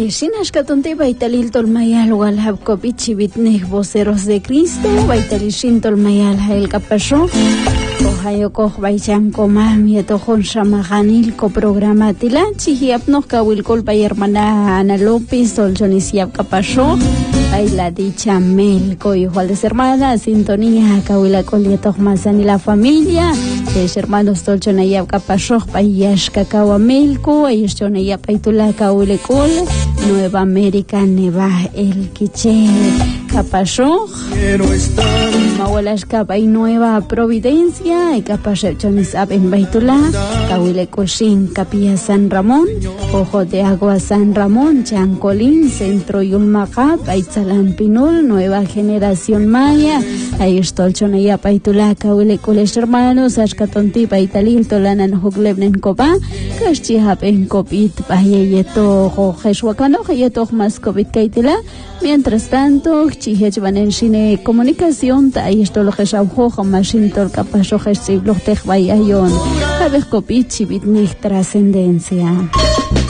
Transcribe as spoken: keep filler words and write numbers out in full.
Shinas katonte baitalil tolmayal walhab kopichi bitnej voceros de Cristo baitalishin tolmayal el capasho ohayo koh baichan komam yetojon shamaganil ko programa tilanchi hiapnos kawil kol bay hermana Ana López soljonisiap capasho baila dicha mel ko igual de hermana sintonía kawila kol yetoh masan y la familia es hermanos soljonayap capasho bayash kakawa melko ayshonayap baitula kawile kol Nueva América Neva el Quiche Capachó Mahualas Capa y Nueva Providencia y Capachó Chonisab en Baitulá Cahuile Cochin Capilla San Ramón Ojo de Agua San Ramón Chancolín Centro Yulmacap Aitzalán Pinul Nueva Generación Maya Aistolchonaya Baitulá Cahuile Coles Hermanos Ashkatonti Baitalil Tolanan Huglebnen Copa Kashchihap en Copit Bayeto Jojeshuacano Yeto más COVID kaitila. Mientras tanto, chihech banen shine comunicación ta esto lo que shaujo jamashin tol capasho gesiblo tej bayayon. Sabes COVID chivit ni trascendencia.